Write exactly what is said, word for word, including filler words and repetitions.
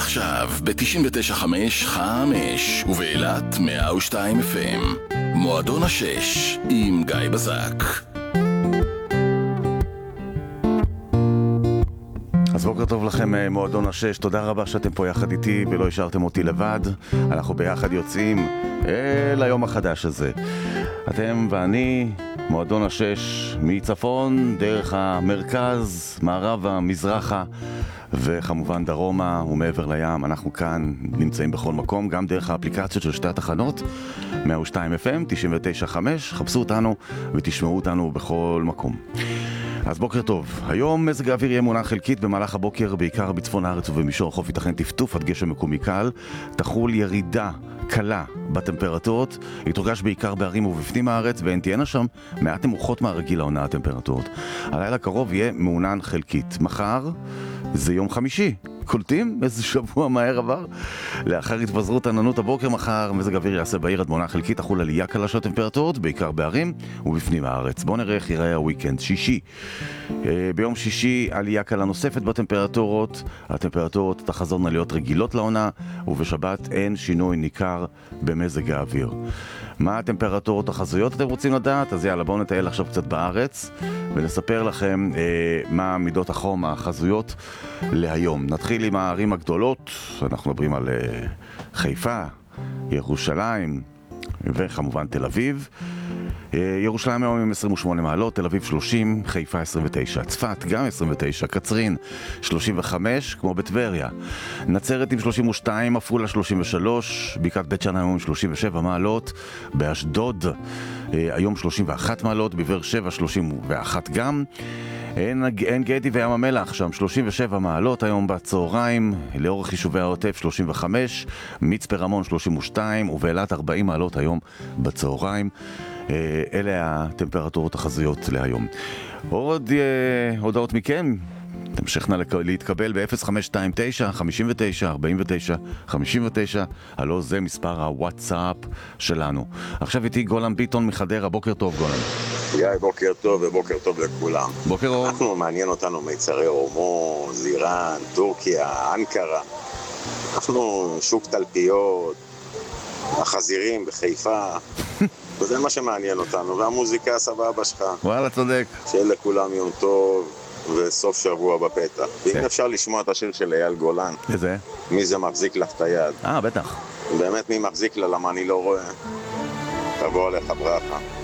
עכשיו ב-תשעים ותשע נקודה חמש חמש ובאילת מאה ושתיים אף אם. מועדון השש עם גיא בזק. אז בוקר טוב לכם מועדון השש, תודה רבה שאתם פה יחד איתי ולא השארתם אותי לבד. אנחנו ביחד יוצאים אל היום החדש הזה. אתם ואני, מועדון השש, מצפון דרך המרכז, מערבה, מזרחה וכמובן דרומה ומעבר לים. אנחנו כאן נמצאים בכל מקום, גם דרך האפליקציות של שתי התחנות מאה ושתיים אף אם, תשעים ותשע נקודה חמש. חפשו אותנו ותשמעו אותנו בכל מקום. אז בוקר טוב. היום מזג האוויר יהיה מעונן חלקית במהלך הבוקר, בעיקר בצפון הארץ ובמישור החוף ייתכן טפטוף עד גשם מקומי קל. תחול ירידה קלה בטמפרטורות, יתורגש בעיקר בערים ובפנים הארץ, והן תהיינה שם מעט נמוכות מהרגיל לעונה הטמפרטורות. הלילה הקרוב יהיה מעונן חלקית. מחר זה יום חמישי. קולטים? איזה שבוע מהר עבר. לאחר התפזרות עננות הבוקר מחר, מזג האוויר יעשה בעיר עד מעונן חלקית, תחול עלייה קלה של הטמפרטורות, בעיקר בערים ובפנים הארץ. בואו נראה איך ייראה הוויקנד. שישי. ביום שישי עלייה קלה נוספת בטמפרטורות, הטמפרטורות תחזורנה להיות רגילות לעונה, ובשבת אין שינוי ניכר במזג האוויר. מה הטמפרטורות החזויות אתם רוצים לדעת? אז יאללה, בואו נטייל עכשיו קצת בארץ ונספר לכם אה, מה מידות החום החזויות להיום. נתחיל עם הערים הגדולות. אנחנו מדברים על אה, חיפה, ירושלים וכמובן תל אביב. ירושלים היום עם עשרים ושמונה מעלות, תל אביב שלושים, חיפה עשרים ותשע, צפת גם עשרים ותשע, קצרין שלושים וחמש כמו בטבריה, נצרת עם שלושים ושתיים, עפולה שלושים ושלוש, בקעת בית שאן היום עם שלושים ושבע מעלות, באשדוד היום שלושים ואחת מעלות, בבאר שבע שלושים ואחת גם, אין, אין גדי וים המלח שם שלושים ושבע מעלות היום בצהריים, לאורך יישובי העוטף שלושים וחמש, מצפה רמון שלושים ושתיים ובאילת ארבעים מעלות היום בצהריים. אלה הטמפרטורות החזויות להיום. עוד אה, הודעות מכם, תמשכנה להתקבל ב-אפס חמש שתיים תשע חמש תשע ארבע תשע חמש תשע, הלא זה מספר הוואטסאפ שלנו. עכשיו איתי גולן ביטון מחדרה, בוקר טוב גולן. גיא, בוקר טוב ובוקר טוב לכולם. בוקר אור. אנחנו מעניין אותנו מיצרי הורמוז, איראן, טורקיה, אנקרה. אנחנו שוק תלפיות, החזירים בחיפה. וזה מה שמעניין אותנו, והמוזיקה הסבבה שלך. וואלה, צודק. שיהיה לכולם יום טוב וסוף שבוע בפתח. ואם אפשר לשמוע את השיר של אייל גולן. איזה? מי זה מחזיק לך את היד? אה, בטח. באמת מי מחזיק לה, למה אני לא רואה. תבוא עליך ברכה.